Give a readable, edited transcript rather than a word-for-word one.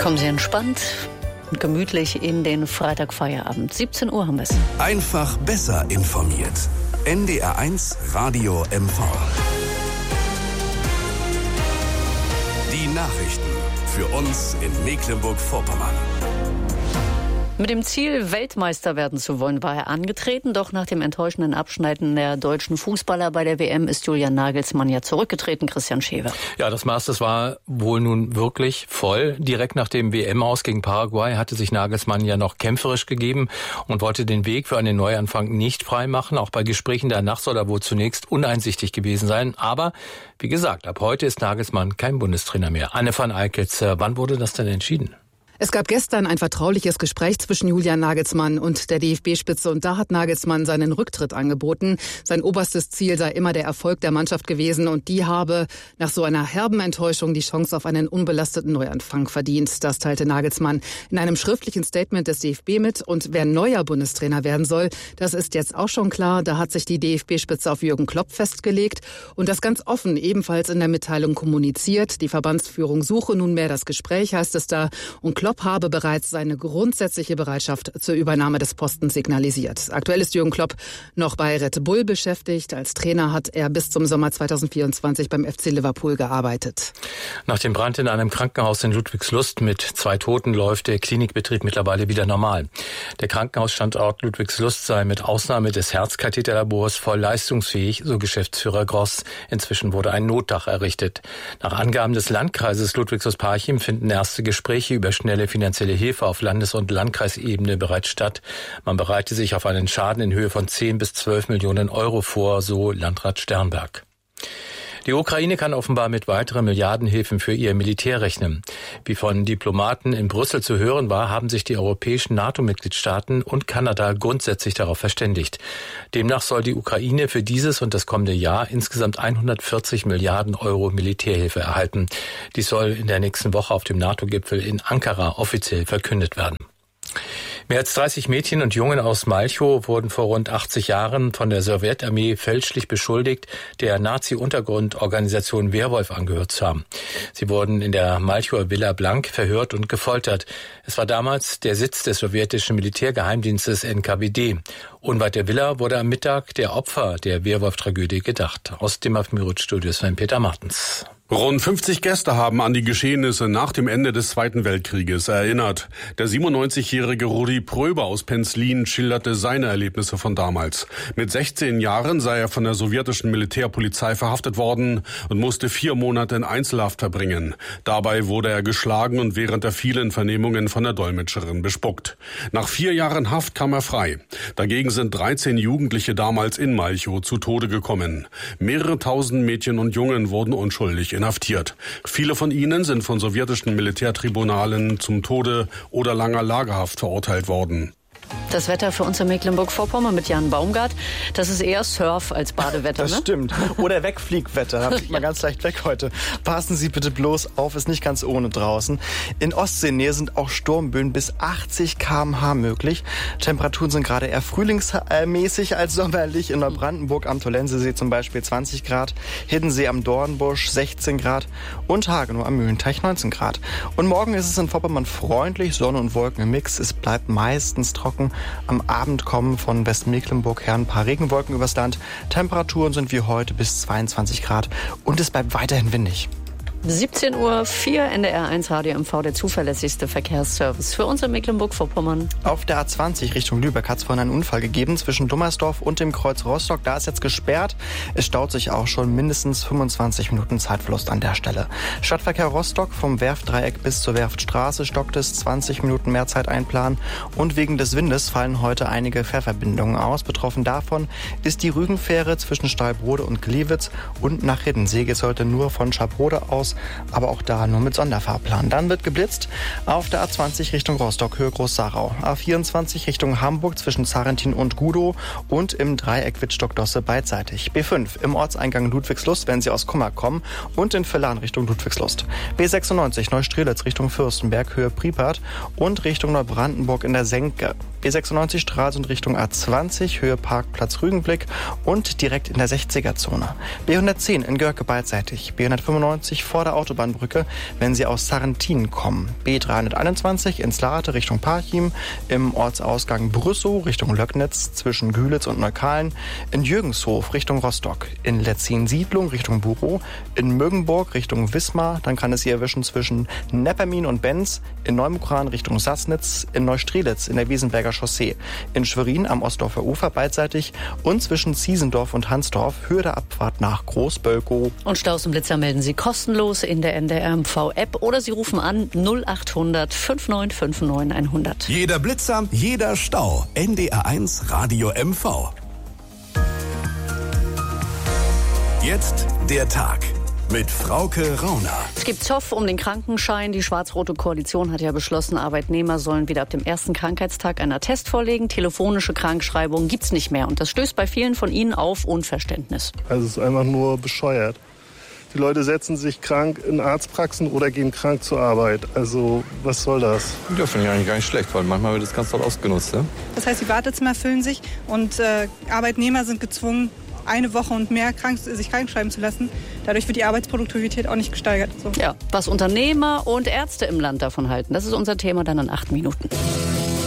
Kommen Sie entspannt und gemütlich in den Freitagfeierabend. 17 Uhr haben wir es. Einfach besser informiert. NDR1 Radio MV. Die Nachrichten für uns in Mecklenburg-Vorpommern. Mit dem Ziel, Weltmeister werden zu wollen, war er angetreten. Doch nach dem enttäuschenden Abschneiden der deutschen Fußballer bei der WM ist Julian Nagelsmann ja zurückgetreten. Christian Schewe. Ja, das Maß, das war wohl nun wirklich voll. Direkt nach dem WM-Aus gegen Paraguay hatte sich Nagelsmann ja noch kämpferisch gegeben und wollte den Weg für einen Neuanfang nicht freimachen. Auch bei Gesprächen danach soll er wohl zunächst uneinsichtig gewesen sein. Aber wie gesagt, ab heute ist Nagelsmann kein Bundestrainer mehr. Anne van Eickels, wann wurde das denn entschieden? Es gab gestern ein vertrauliches Gespräch zwischen Julian Nagelsmann und der DFB-Spitze und da hat Nagelsmann seinen Rücktritt angeboten. Sein oberstes Ziel sei immer der Erfolg der Mannschaft gewesen und die habe nach so einer herben Enttäuschung die Chance auf einen unbelasteten Neuanfang verdient. Das teilte Nagelsmann in einem schriftlichen Statement des DFB mit und wer neuer Bundestrainer werden soll, das ist jetzt auch schon klar. Da hat sich die DFB-Spitze auf Jürgen Klopp festgelegt und das ganz offen ebenfalls in der Mitteilung kommuniziert. Die Verbandsführung suche nunmehr das Gespräch, heißt es da, und Klopp habe bereits seine grundsätzliche Bereitschaft zur Übernahme des Postens signalisiert. Aktuell ist Jürgen Klopp noch bei Red Bull beschäftigt. Als Trainer hat er bis zum Sommer 2024 beim FC Liverpool gearbeitet. Nach dem Brand in einem Krankenhaus in Ludwigslust mit 2 Toten läuft der Klinikbetrieb mittlerweile wieder normal. Der Krankenhausstandort Ludwigslust sei mit Ausnahme des Herzkatheterlabors voll leistungsfähig, so Geschäftsführer Gross. Inzwischen wurde ein Notdach errichtet. Nach Angaben des Landkreises Ludwigslust-Parchim finden erste Gespräche über schnelle finanzielle Hilfe auf Landes- und Landkreisebene bereits statt. Man bereite sich auf einen Schaden in Höhe von 10 bis 12 Millionen Euro vor, so Landrat Sternberg. Die Ukraine kann offenbar mit weiteren Milliardenhilfen für ihr Militär rechnen. Wie von Diplomaten in Brüssel zu hören war, haben sich die europäischen NATO-Mitgliedstaaten und Kanada grundsätzlich darauf verständigt. Demnach soll die Ukraine für dieses und das kommende Jahr insgesamt 140 Milliarden Euro Militärhilfe erhalten. Dies soll in der nächsten Woche auf dem NATO-Gipfel in Ankara offiziell verkündet werden. Mehr als 30 Mädchen und Jungen aus Malchow wurden vor rund 80 Jahren von der Sowjetarmee fälschlich beschuldigt, der Nazi-Untergrundorganisation Werwolf angehört zu haben. Sie wurden in der Malchower Villa Blank verhört und gefoltert. Es war damals der Sitz des sowjetischen Militärgeheimdienstes NKWD. Unweit der Villa wurde am Mittag der Opfer der Werwolf-Tragödie gedacht. Aus dem Afmirut-Studio Sven-Peter Martens. Rund 50 Gäste haben an die Geschehnisse nach dem Ende des Zweiten Weltkrieges erinnert. Der 97-jährige Rudi Pröber aus Penzlin schilderte seine Erlebnisse von damals. Mit 16 Jahren sei er von der sowjetischen Militärpolizei verhaftet worden und musste 4 Monate in Einzelhaft verbringen. Dabei wurde er geschlagen und während der vielen Vernehmungen von der Dolmetscherin bespuckt. Nach 4 Jahren Haft kam er frei. Dagegen sind 13 Jugendliche damals in Malchow zu Tode gekommen. Mehrere tausend Mädchen und Jungen wurden unschuldig inhaftiert. Viele von ihnen sind von sowjetischen Militärtribunalen zum Tode oder langer Lagerhaft verurteilt worden. Das Wetter für uns in Mecklenburg-Vorpommern mit Jan Baumgart. Das ist eher Surf als Badewetter, Das stimmt. Oder Wegfliegwetter. Da fliegt man ganz leicht weg heute. Passen Sie bitte bloß auf, ist nicht ganz ohne draußen. In Ostseenähe sind auch Sturmböen bis 80 km/h möglich. Temperaturen sind gerade eher frühlingsmäßig als sommerlich. In Neubrandenburg am Tollensesee zum Beispiel 20 Grad, Hiddensee am Dornbusch 16 Grad und Hagenow am Mühlenteich 19 Grad. Und morgen ist es in Vorpommern freundlich, Sonne und Wolken im Mix. Es bleibt meistens trocken. Am Abend kommen von Westmecklenburg her ein paar Regenwolken übers Land. Temperaturen sind wie heute bis 22 Grad und es bleibt weiterhin windig. 17:04 Uhr, NDR1 Radio MV, der zuverlässigste Verkehrsservice für uns in Mecklenburg-Vorpommern. Auf der A20 Richtung Lübeck hat es vorhin einen Unfall gegeben zwischen Dummersdorf und dem Kreuz Rostock. Da ist jetzt gesperrt. Es staut sich auch schon mindestens 25 Minuten Zeitverlust an der Stelle. Stadtverkehr Rostock vom Werftdreieck bis zur Werftstraße stockt es, 20 Minuten mehr Zeit einplanen. Und wegen des Windes fallen heute einige Fährverbindungen aus. Betroffen davon ist die Rügenfähre zwischen Stallbrode und Gliwitz und nach Hiddensee geht es heute nur von Schabrode aus, aber auch da nur mit Sonderfahrplan. Dann wird geblitzt auf der A20 Richtung Rostock, Höhe Groß-Sarau. A24 Richtung Hamburg zwischen Zarentin und Gudow und im Dreieck Wittstock-Dosse beidseitig. B5 im Ortseingang Ludwigslust, wenn Sie aus Kummer kommen, und in Villern Richtung Ludwigslust. B96 Neustrelitz Richtung Fürstenberg, Höhe Priepart und Richtung Neubrandenburg in der Senke. B96 Stralsund Richtung A20, Höhe Parkplatz Rügenblick und direkt in der 60er-Zone. B110 in Görke beidseitig. B195 vor der Autobahnbrücke, wenn Sie aus Sarrentin kommen. B321 ins Late Richtung Parchim, im Ortsausgang Brüssow Richtung Löcknitz zwischen Gülitz und Neukalen, in Jürgenshof Richtung Rostock, in Letzin-Siedlung Richtung Burow, in Mögenburg Richtung Wismar, dann kann es Sie erwischen zwischen Neppermin und Benz, in Neumukran Richtung Sassnitz, in Neustrelitz in der Wiesenberger Chaussee, in Schwerin am Ostdorfer Ufer beidseitig und zwischen Ziesendorf und Hansdorf Höhe der Abfahrt nach Großbölkow. Und Staus und Blitzer melden Sie kostenlos in der NDR MV-App oder Sie rufen an 0800 5959 100. Jeder Blitzer, jeder Stau. NDR1 Radio MV. Jetzt der Tag mit Frauke Rauner. Es gibt Zoff um den Krankenschein. Die schwarz-rote Koalition hat ja beschlossen, Arbeitnehmer sollen wieder ab dem ersten Krankheitstag einen Attest vorlegen. Telefonische Krankschreibung gibt's nicht mehr. Und das stößt bei vielen von ihnen auf Unverständnis. Also es ist einfach nur bescheuert. Die Leute setzen sich krank in Arztpraxen oder gehen krank zur Arbeit. Also was soll das? Ja, finde ich eigentlich gar nicht schlecht, weil manchmal wird das ganz toll ausgenutzt. Ja? Das heißt, die Wartezimmer füllen sich und Arbeitnehmer sind gezwungen, eine Woche und mehr sich krank schreiben zu lassen. Dadurch wird die Arbeitsproduktivität auch nicht gesteigert. So. Ja, was Unternehmer und Ärzte im Land davon halten, das ist unser Thema dann in 8 Minuten.